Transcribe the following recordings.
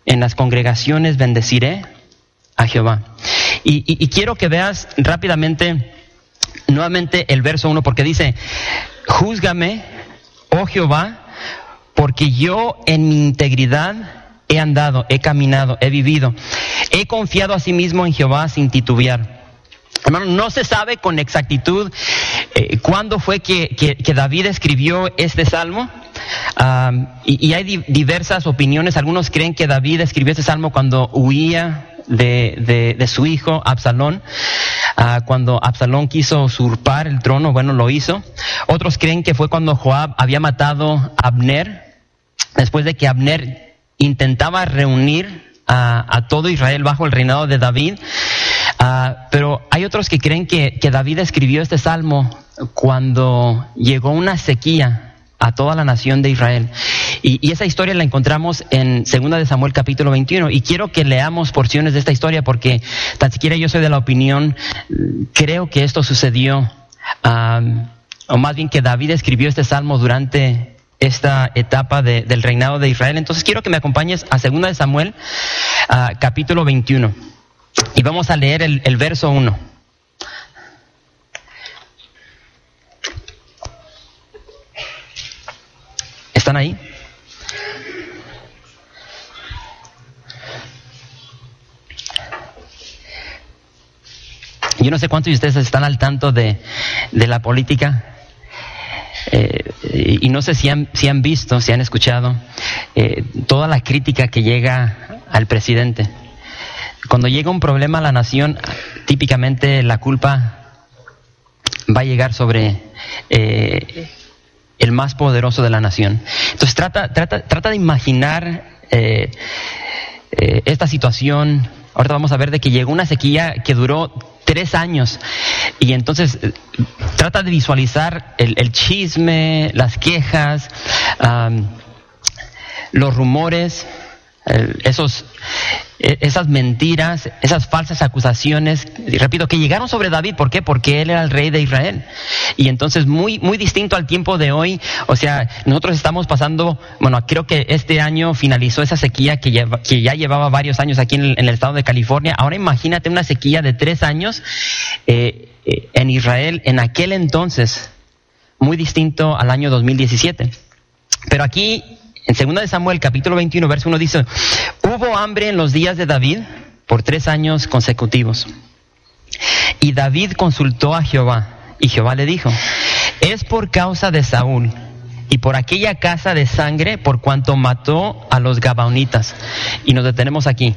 en las congregaciones bendeciré a Jehová. Y quiero que veas rápidamente nuevamente el verso 1, porque dice: júzgame, oh Jehová, porque yo en mi integridad he andado, he caminado, he vivido. He confiado a sí mismo en Jehová sin titubear. Hermano, no se sabe con exactitud cuándo fue que David escribió este salmo. Y hay diversas opiniones. Algunos creen que David escribió este salmo cuando huía de su hijo Absalón. Cuando Absalón quiso usurpar el trono, bueno, lo hizo. Otros creen que fue cuando Joab había matado a Abner, después de que Abner intentaba reunir a todo Israel bajo el reinado de David. Pero hay otros que creen que David escribió este salmo cuando llegó una sequía a toda la nación de Israel. Y esa historia la encontramos en 2 de Samuel capítulo 21. Y quiero que leamos porciones de esta historia porque tan siquiera yo soy de la opinión, creo que esto sucedió, o más bien que David escribió este salmo durante esta etapa del reinado de Israel. Entonces quiero que me acompañes a 2 de Samuel capítulo 21. Y vamos a leer el verso 1. ¿Están ahí? Yo no sé cuántos de ustedes están al tanto de la política. Y no sé si han visto, si han escuchado toda la crítica que llega al presidente. Cuando llega un problema a la nación, típicamente la culpa va a llegar sobre el más poderoso de la nación. Entonces trata de imaginar esta situación. Ahorita vamos a ver de que llegó una sequía que duró 3 años. Y entonces trata de visualizar el chisme, las quejas, los rumores, esas mentiras, esas falsas acusaciones, y repito, que llegaron sobre David. ¿Por qué? Porque él era el rey de Israel. Y entonces muy distinto al tiempo de hoy. O sea, nosotros estamos pasando, bueno, creo que este año finalizó esa sequía que ya llevaba varios años aquí en el estado de California. Ahora imagínate una sequía de 3 años en Israel en aquel entonces, muy distinto al año 2017. Pero aquí en 2 de Samuel capítulo 21 verso 1 dice: hubo hambre en los días de David por 3 años consecutivos. Y David consultó a Jehová, y Jehová le dijo: es por causa de Saúl y por aquella casa de sangre por cuanto mató a los gabaonitas. Y nos detenemos aquí.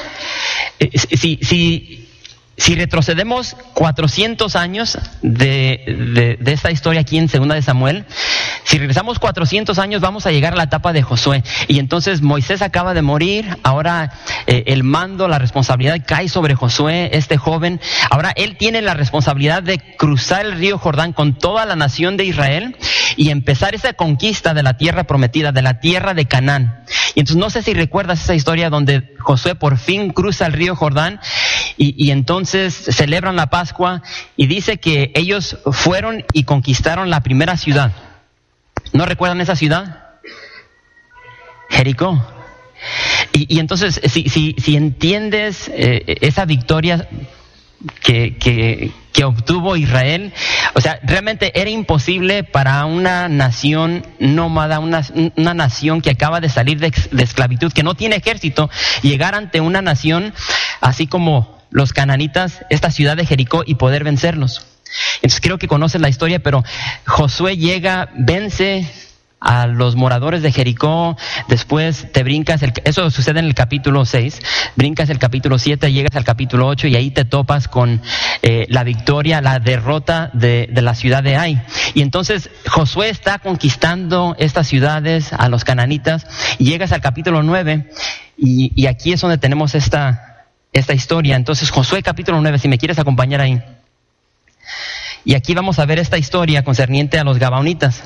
Si retrocedemos 400 años de esta historia aquí en 2 de Samuel, si regresamos 400 años vamos a llegar a la etapa de Josué. Y entonces Moisés acaba de morir, ahora el mando, la responsabilidad cae sobre Josué, este joven. Ahora él tiene la responsabilidad de cruzar el río Jordán con toda la nación de Israel y empezar esa conquista de la tierra prometida, de la tierra de Canaán. Y entonces no sé si recuerdas esa historia donde Josué por fin cruza el río Jordán y entonces celebran la Pascua y dice que ellos fueron y conquistaron la primera ciudad. ¿No recuerdan esa ciudad? Jericó. Y entonces si entiendes esa victoria que obtuvo Israel, o sea, realmente era imposible para una nación nómada, una nación que acaba de salir de esclavitud, que no tiene ejército, llegar ante una nación así como los cananitas, esta ciudad de Jericó, y poder vencerlos. Entonces creo que conocen la historia, pero Josué llega, vence a los moradores de Jericó. Después te brincas, eso sucede en el capítulo 6, brincas el capítulo 7, llegas al capítulo 8 y ahí te topas con la victoria, la derrota de la ciudad de Ai. Y entonces Josué está conquistando estas ciudades, a los cananitas, y llegas al capítulo 9 y aquí es donde tenemos esta historia. Entonces Josué capítulo 9, si me quieres acompañar ahí. Y aquí vamos a ver esta historia concerniente a los gabaonitas.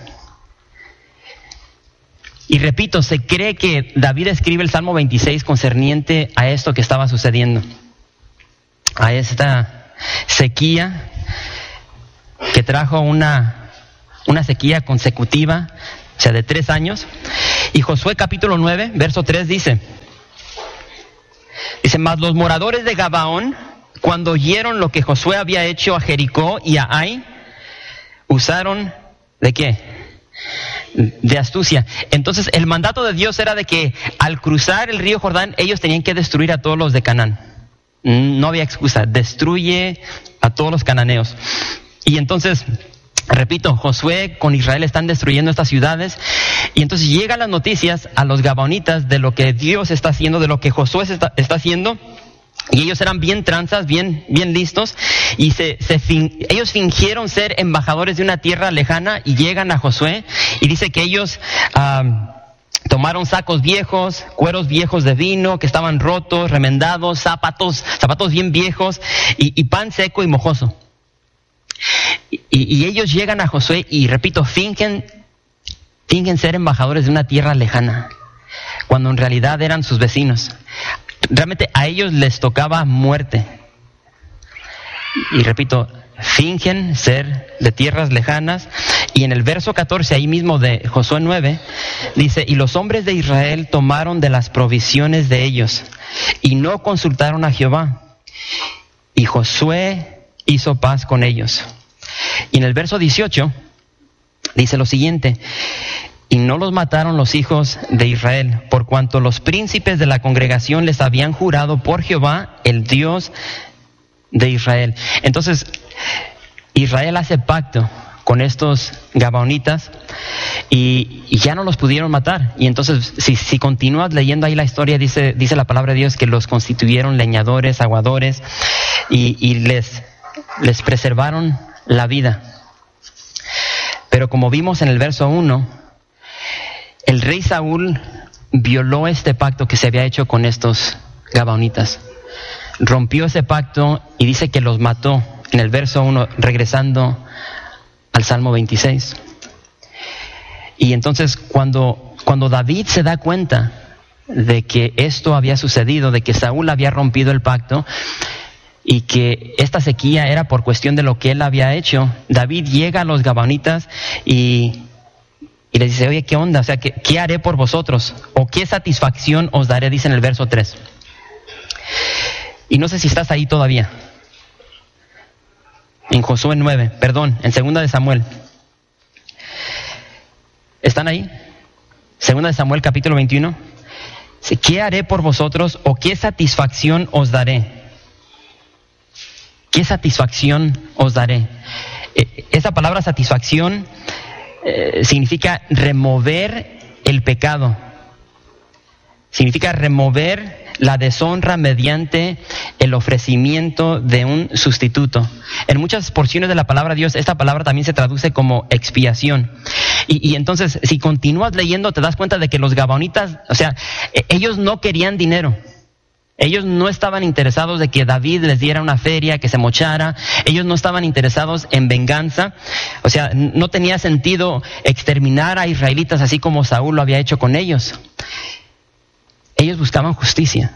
Y repito, se cree que David escribe el Salmo 26 concerniente a esto que estaba sucediendo, a esta sequía que trajo una sequía consecutiva, o sea, de 3 años. Y Josué capítulo 9, verso 3 dice: Dice, mas los moradores de Gabaón, cuando oyeron lo que Josué había hecho a Jericó y a Ai, usaron ¿de qué? De astucia. Entonces el mandato de Dios era de que al cruzar el río Jordán ellos tenían que destruir a todos los de Canaán. No había excusa, destruye a todos los cananeos. Y entonces, repito, Josué con Israel están destruyendo estas ciudades, y entonces llegan las noticias a los gabaonitas de lo que Dios está haciendo, de lo que Josué está haciendo, y ellos eran bien tranzas, bien listos, y ellos fingieron ser embajadores de una tierra lejana, y llegan a Josué, y dice que ellos tomaron sacos viejos, cueros viejos de vino que estaban rotos, remendados, zapatos bien viejos, y pan seco y mojoso. Y ellos llegan a Josué y, repito, fingen ser embajadores de una tierra lejana, cuando en realidad eran sus vecinos. Realmente a ellos les tocaba muerte. Y repito, fingen ser de tierras lejanas. Y en el verso 14, ahí mismo de Josué 9, dice, y los hombres de Israel tomaron de las provisiones de ellos y no consultaron a Jehová. Y Josué hizo paz con ellos. Y en el verso 18 dice lo siguiente, y no los mataron los hijos de Israel, por cuanto los príncipes de la congregación les habían jurado por Jehová, el Dios de Israel. Entonces, Israel hace pacto con estos gabaonitas y ya no los pudieron matar. Y entonces, si continúas leyendo ahí la historia, dice la palabra de Dios que los constituyeron leñadores, aguadores, y les preservaron la vida. Pero como vimos en el verso 1, el rey Saúl violó este pacto que se había hecho con estos gabaonitas. Rompió ese pacto y dice que los mató en el verso 1, regresando al Salmo 26. Y entonces cuando David se da cuenta de que esto había sucedido, de que Saúl había rompido el pacto y que esta sequía era por cuestión de lo que él había hecho, David llega a los gabaonitas y les dice, oye, ¿qué onda? O sea, ¿qué haré por vosotros? ¿O qué satisfacción os daré? Dice en el verso 3. Y no sé si estás ahí todavía. En Josué 9, perdón, en 2 de Samuel. ¿Están ahí? 2 de Samuel capítulo 21. ¿Qué haré por vosotros o qué satisfacción os daré? ¿Qué satisfacción os daré? Esa palabra satisfacción significa remover el pecado. Significa remover la deshonra mediante el ofrecimiento de un sustituto. En muchas porciones de la palabra de Dios, esta palabra también se traduce como expiación. Y entonces, si continúas leyendo, te das cuenta de que los gabaonitas, o sea, ellos no querían dinero. Ellos no estaban interesados de que David les diera una feria, que se mochara. Ellos no estaban interesados en venganza. O sea, no tenía sentido exterminar a israelitas así como Saúl lo había hecho con ellos. Ellos buscaban justicia.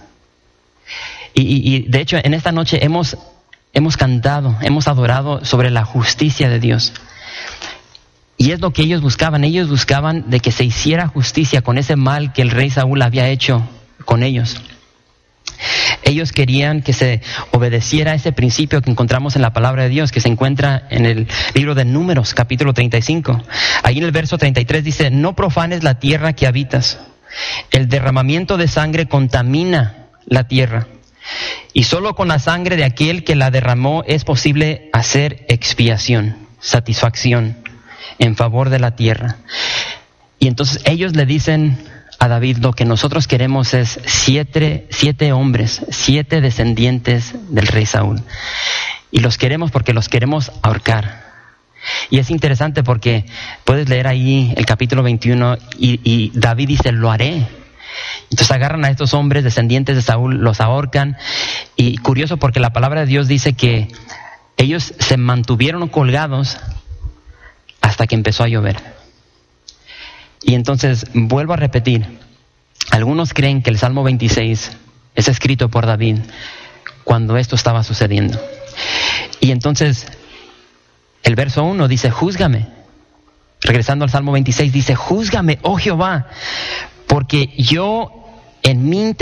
Y de hecho, en esta noche hemos cantado, hemos adorado sobre la justicia de Dios. Y es lo que ellos buscaban. Ellos buscaban de que se hiciera justicia con ese mal que el rey Saúl había hecho con ellos. Ellos querían que se obedeciera ese principio que encontramos en la palabra de Dios, que se encuentra en el libro de Números, capítulo 35. Ahí en el verso 33 dice, no profanes la tierra que habitas. El derramamiento de sangre contamina la tierra. Y solo con la sangre de aquel que la derramó es posible hacer expiación, satisfacción en favor de la tierra. Y entonces ellos le dicen a David, lo que nosotros queremos es 7 hombres, 7 descendientes del rey Saúl. Y los queremos porque los queremos ahorcar. Y es interesante porque puedes leer ahí el capítulo 21 y David dice, lo haré. Entonces agarran a estos hombres descendientes de Saúl, los ahorcan. Y curioso porque la palabra de Dios dice que ellos se mantuvieron colgados hasta que empezó a llover. Y entonces, vuelvo a repetir, algunos creen que el Salmo 26 es escrito por David cuando esto estaba sucediendo. Y entonces, el verso 1 dice, júzgame. Regresando al Salmo 26, dice, júzgame, oh Jehová, porque yo en mi